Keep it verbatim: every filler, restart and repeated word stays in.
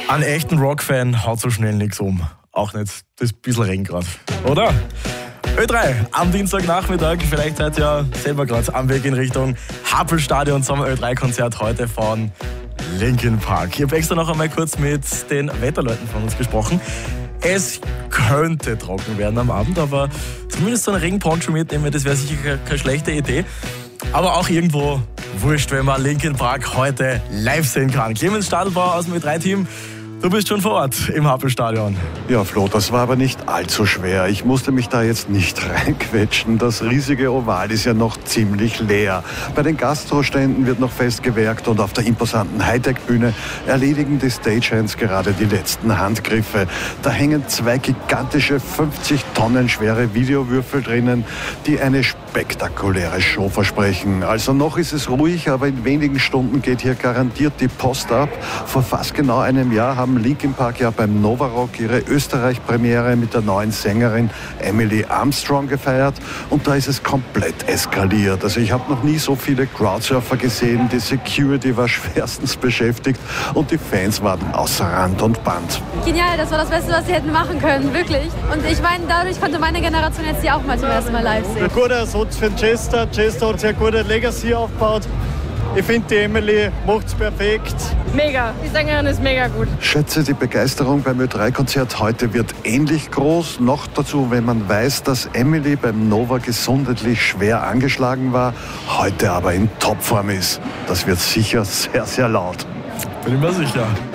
Ein echten Rock-Fan haut so schnell nichts um. Auch nicht das bisschen Regen gerade, oder? Ö drei am Dienstagnachmittag. Vielleicht seid ihr ja selber gerade am Weg in Richtung Happelstadion zum Ö drei Konzert heute von Linkin Park. Ich habe extra noch einmal kurz mit den Wetterleuten von uns gesprochen. Es könnte trocken werden am Abend, aber zumindest so ein Regenponcho mitnehmen, das wäre sicher keine schlechte Idee. Aber auch irgendwo wurscht, wenn man Linkin Park heute live sehen kann. Clemens Stadelbauer aus dem Ö drei Team, du bist schon vor Ort im Happelstadion. Ja, Flo, das war aber nicht allzu schwer. Ich musste mich da jetzt nicht reinquetschen. Das riesige Oval ist ja noch ziemlich leer. Bei den Gastroständen wird noch festgewerkt und auf der imposanten Hightech-Bühne erledigen die Stagehands gerade die letzten Handgriffe. Da hängen zwei gigantische fünfzig Tonnen schwere Videowürfel drinnen, die eine spektakuläre Show versprechen. Also noch ist es ruhig, aber in wenigen Stunden geht hier garantiert die Post ab. Vor fast genau einem Jahr haben Linkin Park ja beim Nova Rock ihre Österreich-Premiere mit der neuen Sängerin Emily Armstrong gefeiert und da ist es komplett eskaliert. Also ich habe noch nie so viele Crowdsurfer gesehen, die Security war schwerstens beschäftigt und die Fans waren außer Rand und Band. Genial, das war das Beste, was sie hätten machen können, wirklich. Und ich meine, dadurch konnte meine Generation jetzt die auch mal zum ersten Mal live sehen. Ein guter Ersatz für den Chester. Chester hat sehr gute Legacy aufgebaut. Ich finde, die Emily macht es perfekt. Mega, die Sängerin ist mega gut. Schätze, die Begeisterung beim Ö drei Konzert heute wird ähnlich groß. Noch dazu, wenn man weiß, dass Emily beim Nova gesundheitlich schwer angeschlagen war, heute aber in Topform ist. Das wird sicher sehr, sehr laut. Bin ich mir sicher.